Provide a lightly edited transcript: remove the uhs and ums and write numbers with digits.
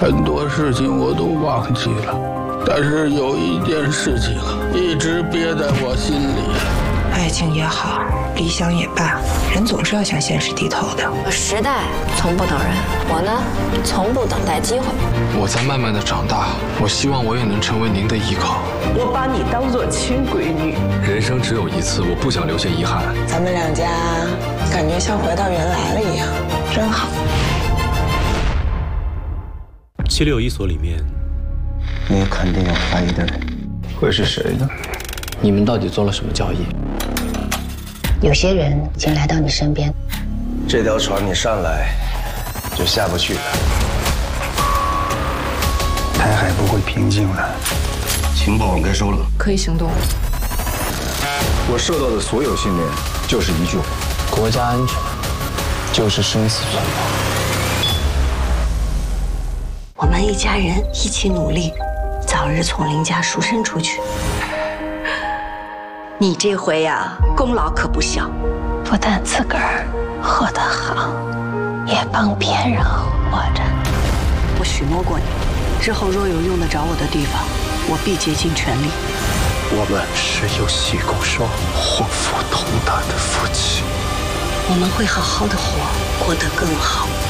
很多事情我都忘记了，但是有一件事情一直憋在我心里。 爱情也好，理想也罢，人总是要向现实低头的。 时代从不等人，我呢，从不等待机会。 我在慢慢的长大，我希望我也能成为您的依靠。 我把你当作亲闺女。 人生只有一次，我不想留下遗憾。 咱们两家感觉像回到原来了一样，真好。 761所里面， 你肯定有怀疑的人，会是谁呢？ 你们到底做了什么交易？ 有些人已经来到你身边， 这条船你上来就下不去了。 台海不会平静了， 情报我该收了， 可以行动。 我受到的所有训练就是一句话： 国家安全就是生死存亡。 我们一家人一起努力，早日从林家赎身出去。你这回呀，功劳可不小，不但自个儿活得好，也帮别人活着。我许诺过你，之后若有用得着我的地方，我必竭尽全力。 我们是有喜共双、祸福同担的夫妻。 我们会好好的活，过得更好。